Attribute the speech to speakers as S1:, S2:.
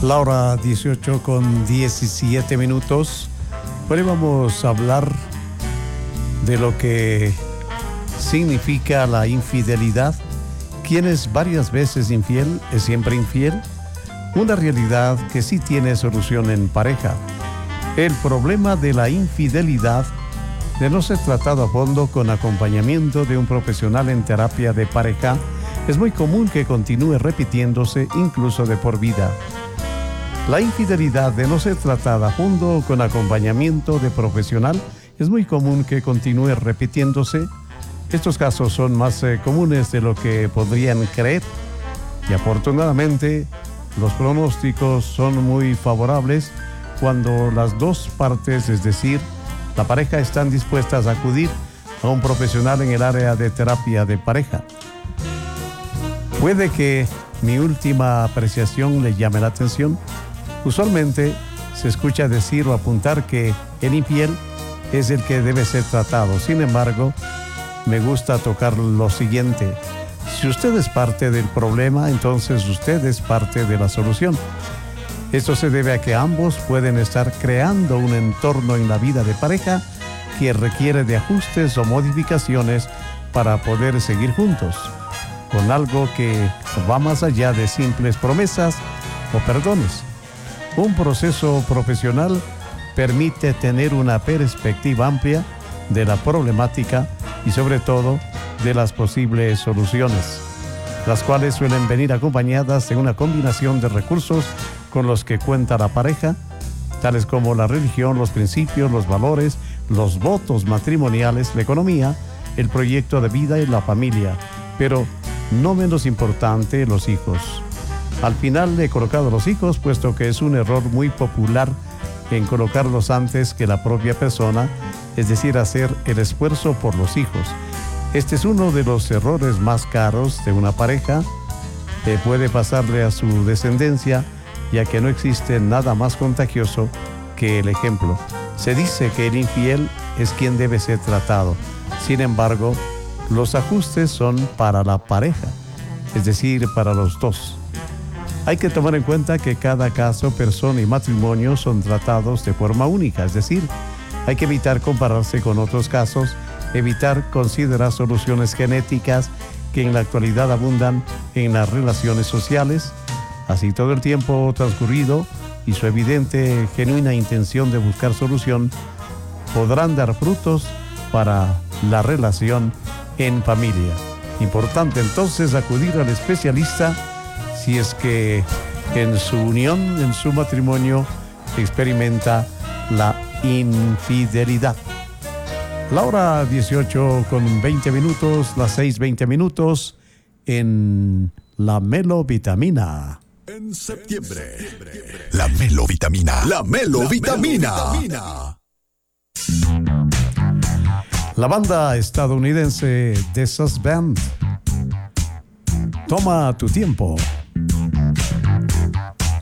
S1: La hora 18 con 17 minutos. Hoy vamos a hablar de lo que significa la infidelidad. ¿Quién es varias veces infiel es siempre infiel? Una realidad que sí tiene solución en pareja. El problema de la infidelidad, de no ser tratado a fondo con acompañamiento de un profesional en terapia de pareja, es muy común que continúe repitiéndose incluso de por vida. La infidelidad, de no ser tratada a fondo con acompañamiento de profesional, es muy común que continúe repitiéndose. Estos casos son más comunes de lo que podrían creer y afortunadamente los pronósticos son muy favorables cuando las dos partes, es decir, la pareja, están dispuestas a acudir a un profesional en el área de terapia de pareja. Puede que mi última apreciación le llame la atención. Usualmente se escucha decir o apuntar que el infiel es el que debe ser tratado. Sin embargo, me gusta tocar lo siguiente. Si usted es parte del problema, entonces usted es parte de la solución. Esto se debe a que ambos pueden estar creando un entorno en la vida de pareja que requiere de ajustes o modificaciones para poder seguir juntos, con algo que va más allá de simples promesas o perdones. Un proceso profesional permite tener una perspectiva amplia de la problemática y sobre todo de las posibles soluciones, las cuales suelen venir acompañadas de una combinación de recursos con los que cuenta la pareja, tales como la religión, los principios, los valores, los votos matrimoniales, la economía, el proyecto de vida y la familia, pero no menos importante, los hijos. Al final he colocado los hijos, puesto que es un error muy popular en colocarlos antes que la propia persona, es decir, hacer el esfuerzo por los hijos. Este es uno de los errores más caros de una pareja que puede pasarle a su descendencia, ya que no existe nada más contagioso que el ejemplo. Se dice que el infiel es quien debe ser tratado. Sin embargo, los ajustes son para la pareja, es decir, para los dos. Hay que tomar en cuenta que cada caso, persona y matrimonio son tratados de forma única, es decir, hay que evitar compararse con otros casos, evitar considerar soluciones genéticas que en la actualidad abundan en las relaciones sociales. Así, todo el tiempo transcurrido y su evidente, genuina intención de buscar solución podrán dar frutos para la relación en familia. Importante entonces acudir al especialista si es que en su unión, en su matrimonio, experimenta la infidelidad. La hora 18 con 20 minutos, las 6:20 minutos en la Melovitamina.
S2: En septiembre, la Melovitamina. La Melovitamina.
S1: La banda estadounidense The Sus Band. Toma tu tiempo.